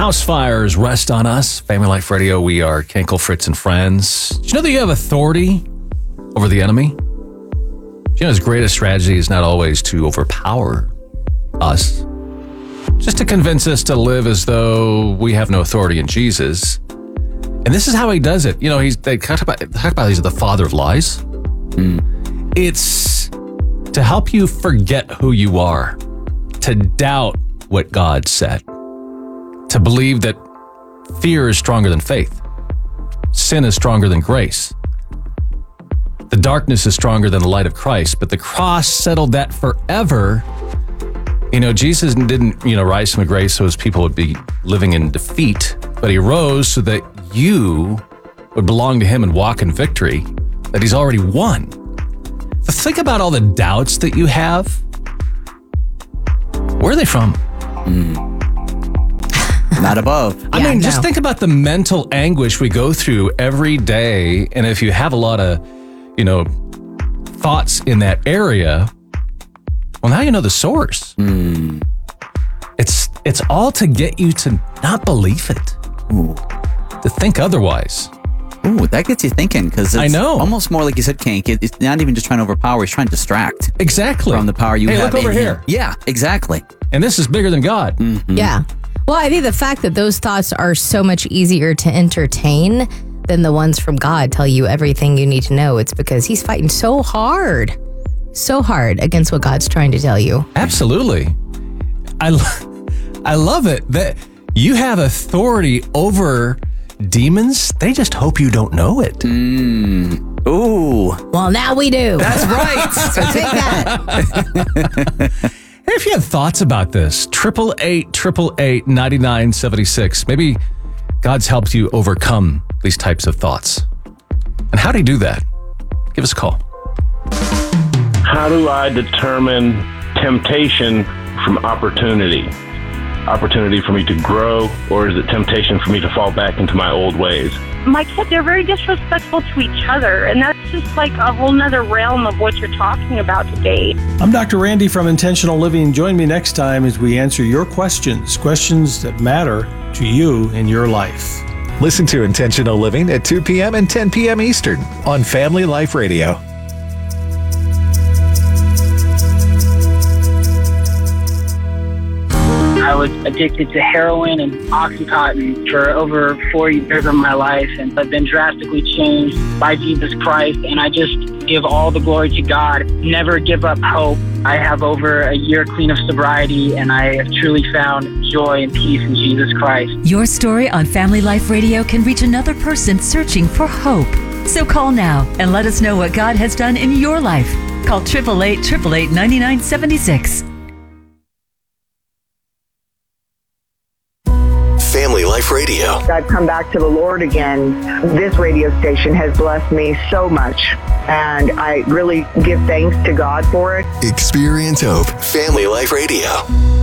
House fires rest on us. Family Life Radio, we are Kenkel, Fritz, and friends. Do you know that you have authority over the enemy? Do you know his greatest strategy is not always to overpower us, just to convince us to live as though we have no authority in Jesus. And this is how he does it. You know, they talk about he's the father of lies. It's to help you forget who you are, to doubt what God said, to believe that fear is stronger than faith, sin is stronger than grace, the darkness is stronger than the light of Christ, but the cross settled that forever. You know, Jesus didn't, rise from the grave so his people would be living in defeat, but he rose so that you would belong to him and walk in victory, that he's already won. So think about all the doubts that you have. Where are they from? Not above. Just think about the mental anguish we go through every day. And if you have a lot of, thoughts in that area, well, now you know the source. It's all to get you to not believe it. Ooh. To think otherwise. Ooh, that gets you thinking, because it's almost more like you said, Kank. It's not even just trying to overpower, it's trying to distract. Exactly. From the power you have. Look over here. Yeah, exactly. And this is bigger than God. Mm-hmm. Yeah. Well, I think the fact that those thoughts are so much easier to entertain than the ones from God tell you everything you need to know. It's because he's fighting so hard against what God's trying to tell you. Absolutely. I love it that you have authority over demons. They just hope you don't know it. Ooh. Well, now we do. That's right. So take that. Hey, if you have thoughts about this, 888-888-9976. Maybe God's helped you overcome these types of thoughts. And how do you do that? Give us a call. How do I determine temptation from opportunity? Opportunity for me to grow, or is it temptation for me to fall back into my old ways? My kids, they're very disrespectful to each other, and that's just like a whole nother realm of what you're talking about today. I'm Dr. Randy from Intentional Living. Join me next time as we answer your questions that matter to you in your life. Listen to Intentional Living at 2 p.m. and 10 p.m. Eastern on Family Life Radio. I was addicted to heroin and Oxycontin for over 4 years of my life, and I've been drastically changed by Jesus Christ, and I just give all the glory to God. Never give up hope. I have over a year clean of sobriety, and I have truly found joy and peace in Jesus Christ. Your story on Family Life Radio can reach another person searching for hope. So call now and let us know what God has done in your life. Call 888-888-9976. Family Life Radio. I've come back to the Lord again. This radio station has blessed me so much, and I really give thanks to God for it. Experience hope. Family Life Radio.